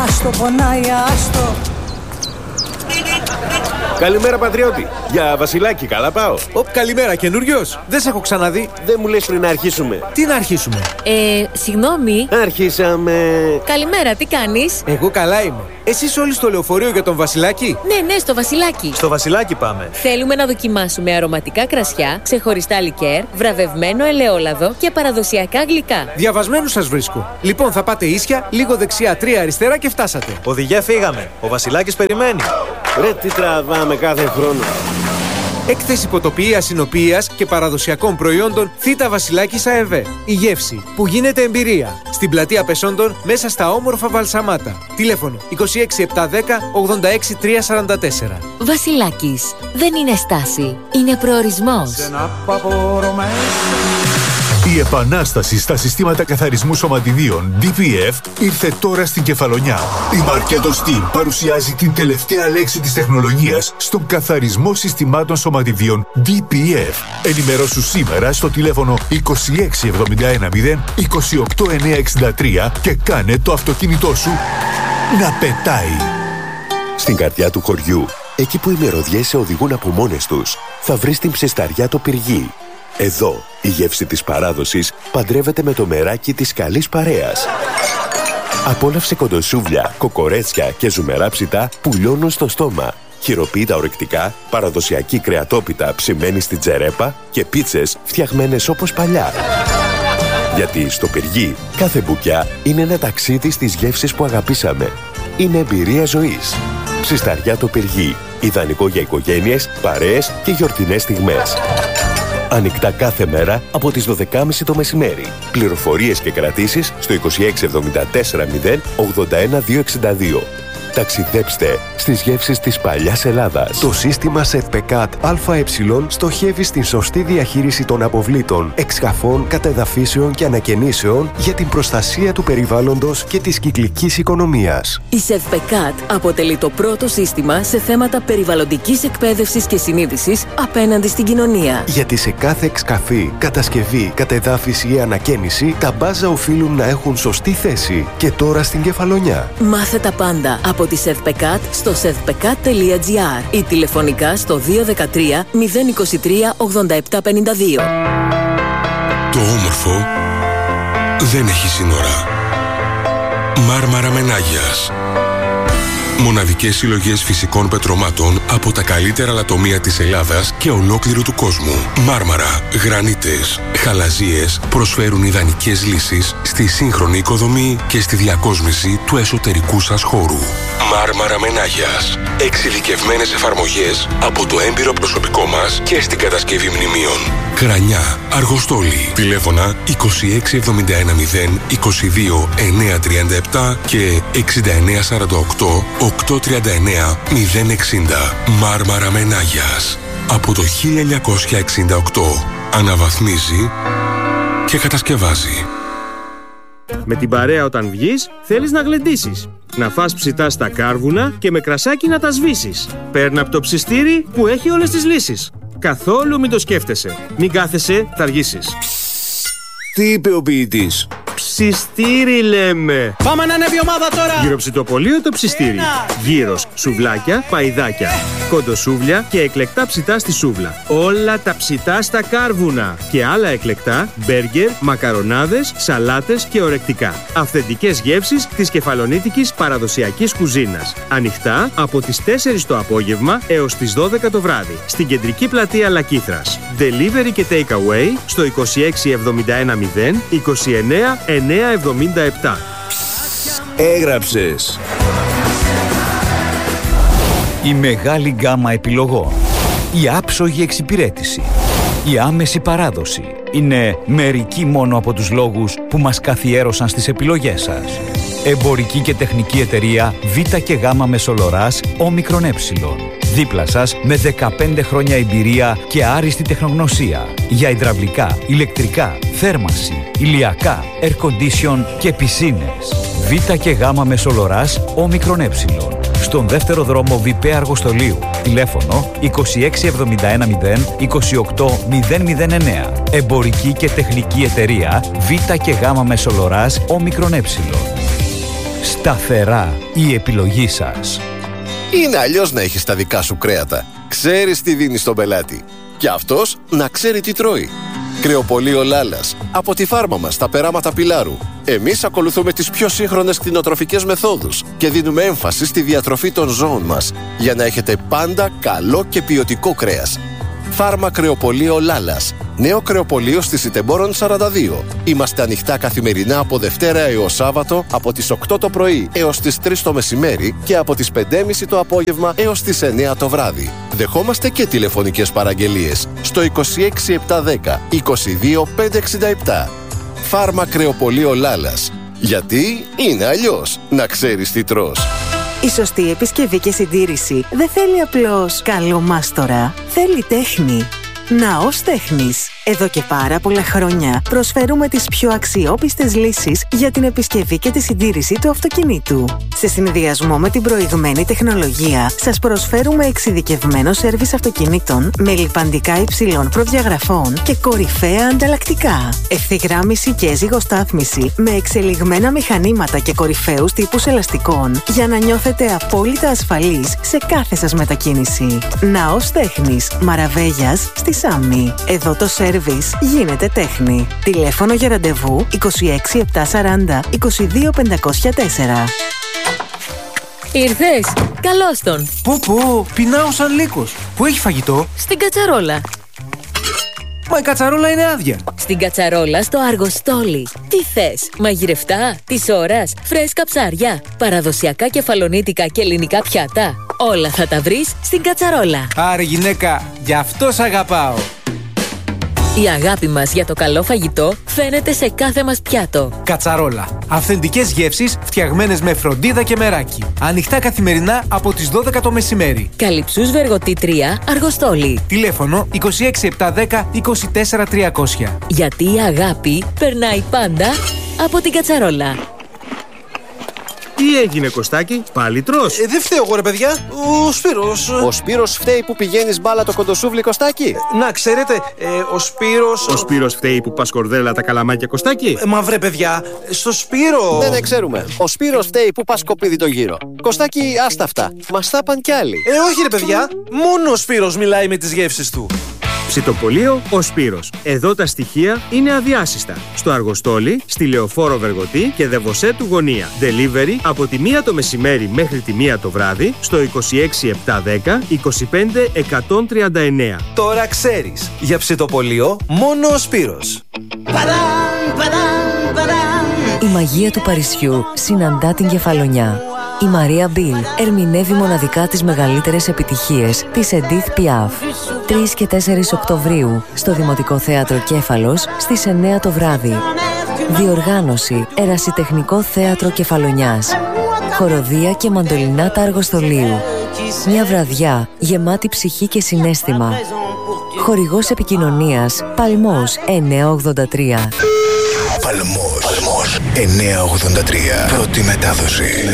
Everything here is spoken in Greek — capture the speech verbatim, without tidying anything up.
άστο πονάει, άστο. Καλημέρα, πατριώτη. Για Βασιλάκη, καλά πάω. Οπ, καλημέρα, καινούριος. Δεν σε έχω ξαναδεί. Δεν μου λες πριν να αρχίσουμε? Τι να αρχίσουμε? Ε, συγγνώμη. Αρχίσαμε. Καλημέρα, τι κάνεις? Εγώ καλά είμαι. Εσείς όλοι στο λεωφορείο για τον Βασιλάκη? Ναι, ναι, στο Βασιλάκη. Στο Βασιλάκη πάμε. Θέλουμε να δοκιμάσουμε αρωματικά κρασιά, ξεχωριστά λικέρ, βραβευμένο ελαιόλαδο και παραδοσιακά γλυκά. Διαβασμένους σας βρίσκω. Λοιπόν, θα πάτε ίσια, λίγο δεξιά, τρία αριστερά και φτάσατε. Οδηγέ, φύγαμε. Ο Βασιλάκης περιμένει. Ρε, τι τραβάμε κάθε χρόνο. Έκθεση ποτοποιίας, συνοποιίας και παραδοσιακών προϊόντων Θήτα Βασιλάκης ΑΕΒ. Η γεύση που γίνεται εμπειρία. Στην πλατεία Πεσόντων, μέσα στα όμορφα Βαλσαμάτα. Τηλέφωνο είκοσι έξι επτακόσια δέκα ογδόντα έξι τριακόσια σαράντα τέσσερα. Βασιλάκης. Δεν είναι στάση. Είναι προορισμός. Η επανάσταση στα συστήματα καθαρισμού σωματιδίων ντι πι εφ ήρθε τώρα στην Κεφαλονιά. Η Marketo Steam παρουσιάζει την τελευταία λέξη της τεχνολογίας στον καθαρισμό συστημάτων σωματιδίων ντι πι εφ. Ενημερώσου σήμερα στο τηλέφωνο είκοσι έξι εβδομήντα ένα μηδέν είκοσι οκτώ εννιακόσια εξήντα τρία και κάνε το αυτοκίνητό σου να πετάει. Στην καρδιά του χωριού, εκεί που οι μυρωδιές σε οδηγούν από μόνες τους, θα βρεις την ψισταριά το Πυργί. Εδώ, η γεύση της παράδοσης παντρεύεται με το μεράκι της καλής παρέας. Απόλαυσε κοντοσούβλια, κοκορέτσια και ζουμερά ψητά που λιώνουν στο στόμα. Χειροποίητα ορεκτικά, παραδοσιακή κρεατόπιτα ψημένη στην τζερέπα και πίτσες φτιαγμένες όπως παλιά. Γιατί στο Πυργί, κάθε μπουκιά είναι ένα ταξίδι στις γεύσεις που αγαπήσαμε. Είναι εμπειρία ζωής. Ψισταριά το Πυργί. Ιδανικό για οικογένειες, παρέες και γιορτινές στιγμές. Ανοιχτά κάθε μέρα από τις δώδεκα και τριάντα το μεσημέρι. Πληροφορίες και κρατήσεις στο είκοσι έξι εβδομήντα τέσσερα μηδέν ογδόντα ένα διακόσια εξήντα δύο. Ταξιδέψτε στις γεύσεις της παλιάς Ελλάδας. Το σύστημα ΣΕΔΠΕΚΑΤ ΑΕ στοχεύει στην σωστή διαχείριση των αποβλήτων, εξκαφών, κατεδαφίσεων και ανακαινήσεων για την προστασία του περιβάλλοντος και της κυκλικής οικονομίας. Η ΣΕΔΠΕΚΑΤ αποτελεί το πρώτο σύστημα σε θέματα περιβαλλοντικής εκπαίδευσης και συνείδησης απέναντι στην κοινωνία. Γιατί σε κάθε εξκαφή, κατασκευή, κατεδάφιση ή ανακαίνιση, τα μπάζα οφείλουν να έχουν σωστή θέση. Και τώρα στην Κεφαλονιά. Μάθε τα πάντα από τη ΣΕΔΠΕΚΑΤ στο σεδπεκατ τελεία τζι άρ ή τηλεφωνικά στο δύο ένα τρία μηδέν είκοσι τρία ογδόντα επτά πενήντα δύο. Το όμορφο δεν έχει σύνορα. Μάρμαρα Μενάγιας. Μοναδικές συλλογές φυσικών πετρωμάτων από τα καλύτερα λατομεία της Ελλάδας και ολόκληρου του κόσμου. Μάρμαρα, γρανίτες, χαλαζίες προσφέρουν ιδανικές λύσεις στη σύγχρονη οικοδομή και στη διακόσμηση του εσωτερικού σας χώρου. Μάρμαρα Μενάγιας. Εξειδικευμένες εφαρμογές από το έμπειρο προσωπικό μας και στην κατασκευή μνημείων. Κρανιά, Αργοστόλη. Τηλέφωνα είκοσι έξι εβδομήντα ένα μηδέν είκοσι δύο εννιακόσια τριάντα επτά και εξήντα εννέα σαράντα οκτώ οκτακόσια τριάντα εννέα μηδέν εξήντα. Μάρμαρα Μενάγιας. Από το χίλια εννιακόσια εξήντα οκτώ αναβαθμίζει και κατασκευάζει. Με την παρέα όταν βγεις, θέλεις να γλεντήσεις. Να φας ψητά στα κάρβουνα και με κρασάκι να τα σβήσεις. Παίρνα από το ψιστήρι που έχει όλες τις λύσεις. Καθόλου μην το σκέφτεσαι. Μην κάθεσαι, θα αργήσεις. Τι είπε ο ποιητής? Ψιστήρι λέμε. Πάμε να ανέβει η ομάδα τώρα. Γύρω ψητοπολείο το ψιστήρι. Γύρος, σουβλάκια, παϊδάκια, κοντοσούβλια και εκλεκτά ψητά στη σούβλα. Όλα τα ψητά στα κάρβουνα. Και άλλα εκλεκτά, μπέργκερ, μακαρονάδες, σαλάτες και ορεκτικά. Αυθεντικές γεύσεις της κεφαλονίτικης παραδοσιακής κουζίνας. Ανοιχτά από τις τέσσερις το απόγευμα έως τις δώδεκα το βράδυ. Στην κεντρική πλατεία Λακήθρας. Delivery και take away στο είκοσι έξι εβδομήντα ένα μηδέν είκοσι εννέα εννιακόσια εβδομήντα επτά. Έγραψες. Η μεγάλη γκάμα επιλογών. Η άψογη εξυπηρέτηση. Η άμεση παράδοση. Είναι μερικοί μόνο από τους λόγους που μας καθιέρωσαν στις επιλογές σας. Εμπορική και τεχνική εταιρεία Β και Γ Μεσολοράς Όμικρον Ε. Δίπλα σας με δεκαπέντε χρόνια εμπειρία και άριστη τεχνογνωσία για υδραυλικά, ηλεκτρικά, θέρμανση, ηλιακά, air condition και πισίνες. Β και Γ Μεσολοράς Όμικρον Ε. Στον δεύτερο δρόμο Βιπέ Αργοστολίου. Τηλέφωνο είκοσι έξι εβδομήντα ένα μηδέν είκοσι οκτώ μηδέν μηδέν εννέα. Εμπορική και τεχνική εταιρεία Β και Γ Μεσολοράς Όμικρον Ε. Σταθερά η επιλογή σας. Είναι αλλιώς να έχεις τα δικά σου κρέατα. Ξέρεις τι δίνεις στον πελάτη. Και αυτός να ξέρει τι τρώει. Κρεοπωλείο Λάλας. Από τη φάρμα μας, τα περάματα Πιλάρου. Εμείς ακολουθούμε τις πιο σύγχρονες κτηνοτροφικές μεθόδους και δίνουμε έμφαση στη διατροφή των ζώων μας, για να έχετε πάντα καλό και ποιοτικό κρέας. Φάρμα Κρεοπωλείο Λάλας. Νέο κρεοπωλείο στη Σιτεμπόρων σαράντα δύο. Είμαστε ανοιχτά καθημερινά από Δευτέρα έως Σάββατο από τις οκτώ το πρωί έως τις τρεις το μεσημέρι και από τις πέντε και μισή το απόγευμα έως τις εννιά το βράδυ. Δεχόμαστε και τηλεφωνικές παραγγελίες στο είκοσι έξι επτακόσια δέκα είκοσι δύο πεντακόσια εξήντα επτά. Φάρμα Κρεοπωλείο Λάλας. Γιατί είναι αλλιώς να ξέρεις τι τρως. Η σωστή επισκευή και συντήρηση δεν θέλει απλώς καλό μάστορα. Θέλει τέχνη. Ναός Τέχνης. Εδώ και πάρα πολλά χρόνια προσφέρουμε τις πιο αξιόπιστες λύσεις για την επισκευή και τη συντήρηση του αυτοκινήτου. Σε συνδυασμό με την προηγμένη τεχνολογία, σας προσφέρουμε εξειδικευμένο σέρβις αυτοκινήτων με λιπαντικά υψηλών προδιαγραφών και κορυφαία ανταλλακτικά. Ευθυγράμμιση και ζυγοστάθμιση με εξελιγμένα μηχανήματα και κορυφαίους τύπους ελαστικών για να νιώθετε απόλυτα ασφαλείς σε κάθε σας μετακίνηση. Ναός Τέχνης. Μαραβέγιας στη Σάμι. Εδώ το σερβις γίνεται τέχνη. Τηλέφωνο για ραντεβού είκοσι έξι επτακόσια σαράντα είκοσι δύο πεντακόσια τέσσερα. Ήρθες! Καλώς τον! Πού πού, πεινάω σαν λύκος. Πού έχει φαγητό? Στην κατσαρόλα. Μα η κατσαρόλα είναι άδεια. Στην κατσαρόλα στο Αργοστόλι. Τι θες? Μαγειρευτά, της ώρας, φρέσκα ψάρια, παραδοσιακά κεφαλονίτικα και ελληνικά πιάτα. Όλα θα τα βρεις στην κατσαρόλα. Άρε γυναίκα, γι' αυτό σ' αγαπάω. Η αγάπη μας για το καλό φαγητό φαίνεται σε κάθε μας πιάτο. Κατσαρόλα. Αυθεντικές γεύσεις φτιαγμένες με φροντίδα και μεράκι. Ανοιχτά καθημερινά από τις δώδεκα το μεσημέρι. Καλυψούς Βεργοτή τρία, Αργοστόλι. Τηλέφωνο είκοσι έξι επτακόσια δέκα είκοσι τέσσερα τριακόσια. Γιατί η αγάπη περνάει πάντα από την κατσαρόλα. Τι έγινε, Κωστάκη, πάλι τρως? Ε, δεν φταίω εγώ, ρε παιδιά. Ο Σπύρος. Ο Σπύρος φταίει που πηγαίνεις μπάλα το κοντοσούβλι, Κωστάκη. Ε, να ξέρετε, ε, ο Σπύρος. Ο Σπύρος φταίει που πας κορδέλα τα καλαμάκια, Κωστάκη. Ε, μα βρε, παιδιά, στο Σπύρο. Δεν ναι, ξέρουμε. Ο Σπύρος φταίει που πας κοπίδι το γύρο. Κωστάκη, άστα αυτά. Μας τα παν κι άλλοι. Ε, όχι, ρε παιδιά. Μόνο ο Σπύρος μιλάει με τις γεύσεις του. Ψητοπωλείο Ο Σπύρος. Εδώ τα στοιχεία είναι αδιάσυστα. Στο Αργοστόλι, στη Λεωφόρο Βεργοτή και Δεβοσέ του Γωνία. Delivery από τη μία το μεσημέρι μέχρι τη μία το βράδυ στο είκοσι έξι επτακόσια δέκα είκοσι πέντε εκατόν τριάντα εννέα. Τώρα ξέρεις. Για ψητοπωλείο μόνο ο Σπύρος. Η μαγεία του Παρισιού συναντά την Κεφαλονιά. Η Μαρία Μπιλ ερμηνεύει μοναδικά τις μεγαλύτερες επιτυχίες της Edith Piaf. τρεις και τέσσερις Οκτωβρίου στο Δημοτικό Θέατρο Κέφαλος στις εννιά το βράδυ. Διοργάνωση Ερασιτεχνικό Θέατρο Κεφαλονιάς. Χοροδία και μαντολινάτα Αργοστολίου. Μια βραδιά γεμάτη ψυχή και συναίσθημα. Χορηγός επικοινωνίας Παλμός εννιακόσια ογδόντα τρία. Παλμός εννιακόσια ογδόντα τρία. Πρώτη μετάδοση.